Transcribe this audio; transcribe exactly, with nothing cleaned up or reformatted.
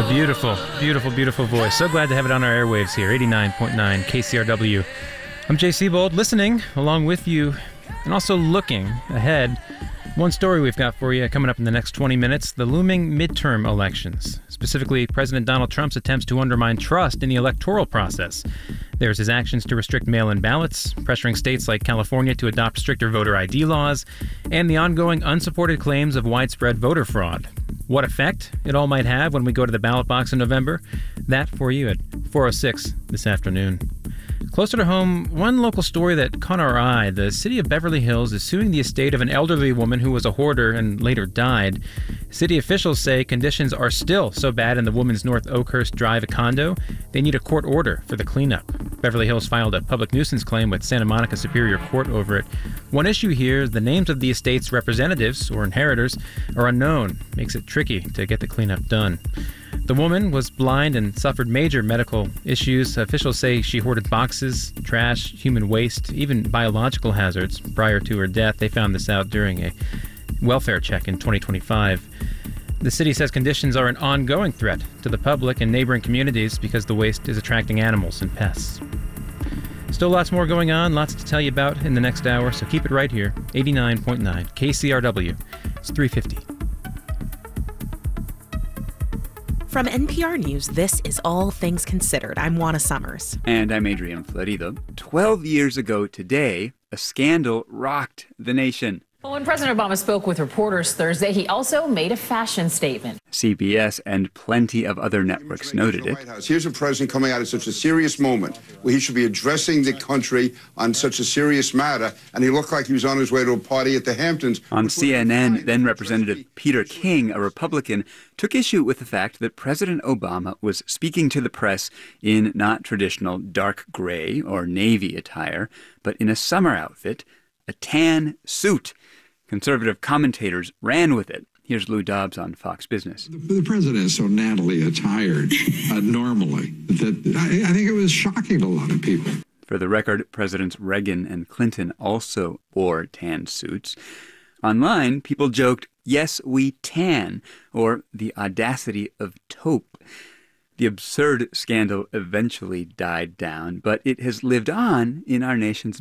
A beautiful, beautiful, beautiful voice. So glad to have it on our airwaves here, eighty-nine point nine K C R W. I'm Jay Seabold, listening along with you and also looking ahead. One story we've got for you coming up in the next twenty minutes, the looming midterm elections, specifically President Donald Trump's attempts to undermine trust in the electoral process. There's his actions to restrict mail-in ballots, pressuring states like California to adopt stricter voter I D laws, and the ongoing unsupported claims of widespread voter fraud. What effect it all might have when we go to the ballot box in November? That for you at four oh six this afternoon. Closer to home, one local story that caught our eye. The city of Beverly Hills is suing the estate of an elderly woman who was a hoarder and later died. City officials say conditions are still so bad in the woman's North Oakhurst Drive condo, they need a court order for the cleanup. Beverly Hills filed a public nuisance claim with Santa Monica Superior Court over it. One issue here is the names of the estate's representatives, or inheritors, are unknown. Makes it tricky to get the cleanup done. The woman was blind and suffered major medical issues. Officials say she hoarded boxes, trash, human waste, even biological hazards prior to her death. They found this out during a welfare check in twenty twenty-five. The city says conditions are an ongoing threat to the public and neighboring communities because the waste is attracting animals and pests. Still lots more going on, lots to tell you about in the next hour, so keep it right here. eighty-nine point nine K C R W. It's three fifty. From N P R News, this is All Things Considered. I'm Juana Summers. And I'm Adrian Florido. Twelve years ago today, a scandal rocked the nation. Well, when President Obama spoke with reporters Thursday, he also made a fashion statement. C B S and plenty of other networks noted it. Here's a president coming out at such a serious moment where he should be addressing the country on such a serious matter, and he looked like he was on his way to a party at the Hamptons. On C N N, then Representative Peter King, a Republican, took issue with the fact that President Obama was speaking to the press in not traditional dark gray or navy attire, but in a summer outfit, a tan suit. Conservative commentators ran with it. Here's Lou Dobbs on Fox Business. The, the president is so nattily attired uh, normally that I, I think it was shocking to a lot of people. For the record, Presidents Reagan and Clinton also wore tan suits. Online, people joked, "Yes, we tan," or the audacity of taupe. The absurd scandal eventually died down, but it has lived on in our nation's